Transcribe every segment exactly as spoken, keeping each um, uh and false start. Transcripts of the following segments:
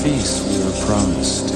Peace we were promised.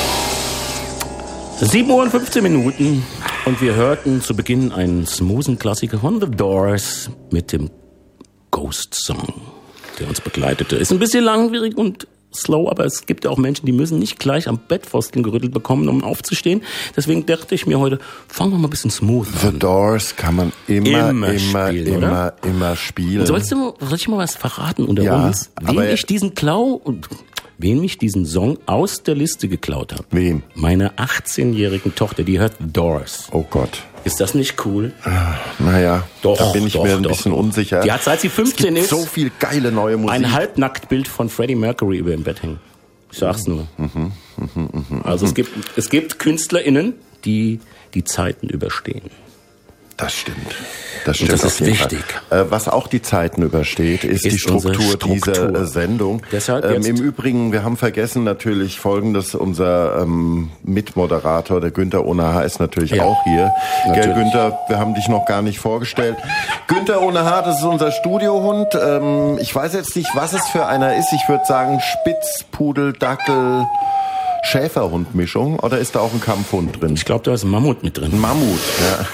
sieben Uhr und fünfzehn Minuten und wir hörten zu Beginn einen smoothen Klassiker von The Doors mit dem Ghost Song, der uns begleitete. Ist ein bisschen langwierig und slow, aber es gibt ja auch Menschen, die müssen nicht gleich am Bettpfosten gerüttelt bekommen, um aufzustehen. Deswegen dachte ich mir heute, fangen wir mal ein bisschen smooth an. The Doors kann man immer, immer, immer, spielen, immer, oder? immer spielen. Sollst du, soll ich mal was verraten unter Ja, uns? aber- Wen ich diesen Klau und wen ich diesen Song aus der Liste geklaut habe? Wem? Meine achtzehnjährigen Tochter, die hört The Doors. Oh Gott. Ist das nicht cool? Naja, Doch, da bin ich doch, mir ein doch, bisschen doch. unsicher. Die hat, seit sie fünfzehn es ist, gibt so viel geile neue Musik. ein Halbnacktbild von Freddie Mercury über dem Bett hängen. Ich sag's nur. Mhm, mhm, mhm, Also es gibt, es gibt KünstlerInnen, die die Zeiten überstehen. Das stimmt. Das stimmt. das auf ist jeden wichtig. Fall. Äh, was auch die Zeiten übersteht, ist, Ist die Struktur, unsere Struktur. dieser äh, Sendung. Deshalb ähm, jetzt- Im Übrigen, wir haben vergessen natürlich Folgendes, unser ähm, Mitmoderator, der Günther Ohne Haar, ist natürlich Ja, auch hier. natürlich. Gell, Günther, wir haben dich noch gar nicht vorgestellt. Günther Ohne Haar, das ist unser Studiohund. Ähm, ich weiß jetzt nicht, was es für einer ist. Ich würde sagen Spitz, Pudel, Dackel, Schäferhund-Mischung. Oder ist da auch ein Kampfhund drin? Ich glaube, da ist ein Mammut mit drin. Ein Mammut, ja.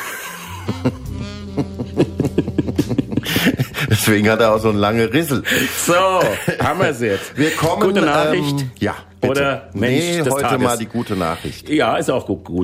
Deswegen hat er auch so einen langen Rissel. So, haben wir's jetzt. Wir kommen, Gute Nachricht. Ähm, ja, bitte. Oder Mensch nee, des heute Tages. mal die gute Nachricht. Ja, ist auch gut. gut.